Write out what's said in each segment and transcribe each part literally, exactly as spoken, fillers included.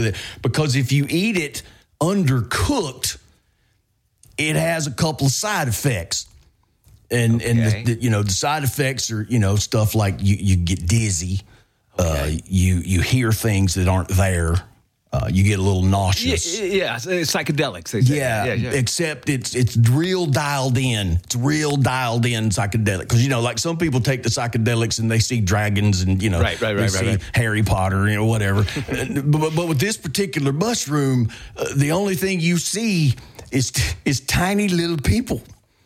with it. Because if you eat it undercooked, it has a couple of side effects. And, okay. and the, the, you know, the side effects are, you know, stuff like you, you get dizzy. Okay. Uh, you, you hear things that aren't there. Uh, you get a little nauseous. Yeah, yeah, psychedelics. They say. Yeah, yeah, yeah, except it's it's real dialed in. It's real dialed in psychedelic. Because, you know, like some people take the psychedelics and they see dragons and, you know, right, right, they right, see right, right. Harry Potter, you know, whatever. but, but with this particular mushroom, uh, the only thing you see is is tiny little people.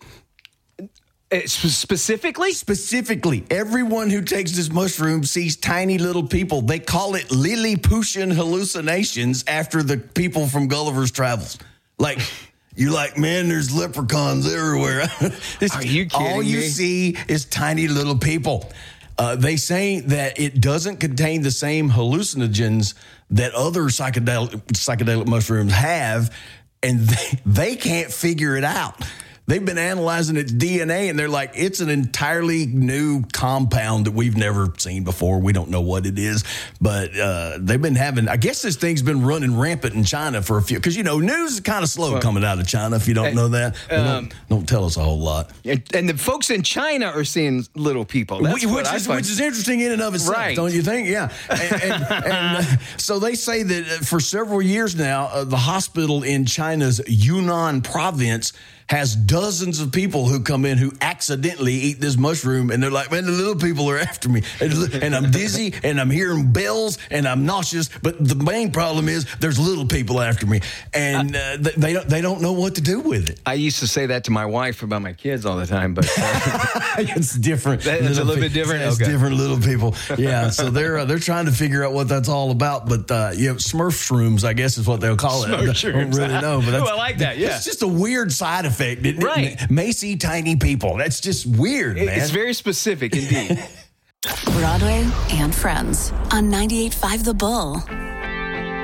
Uh, specifically? Specifically, everyone who takes this mushroom sees tiny little people. They call it Lilliputian hallucinations after the people from Gulliver's Travels. Like, you're like, man, there's leprechauns everywhere. Are you kidding All you me? see is tiny little people. Uh, they say that it doesn't contain the same hallucinogens that other psychedelic, psychedelic mushrooms have, and they, they can't figure it out. They've been analyzing its D N A, and they're like, it's an entirely new compound that we've never seen before. We don't know what it is, but uh, they've been having, I guess this thing's been running rampant in China for a few, because, you know, news is kind of slow well, coming out of China, if you don't know that. Um, don't, don't tell us a whole lot. And the folks in China are seeing little people. That's which, what which, I is, find. which is interesting in and of itself, right. don't you think? Yeah. And, and, and uh, so they say that for several years now, uh, the hospital in China's Yunnan province has dozens of people who come in who accidentally eat this mushroom, and they're like, man, the little people are after me, and, and I'm dizzy, and I'm hearing bells, and I'm nauseous, but the main problem is there's little people after me, and uh, they, don't, they don't know what to do with it. I used to say that to my wife about my kids all the time, but uh, it's different. That, it's a little pe- bit different? It's okay. different little people. Yeah, so they're uh, they're trying to figure out what that's all about, but uh, you know, Smurf shrooms, I guess is what they'll call it. Smurf I don't really know, but that's, oh, I like that, yeah. It's just a weird side effect. It, right. It may see tiny people. That's just weird, it, man. It's very specific indeed. Broadway and Friends on ninety-eight point five The Bull.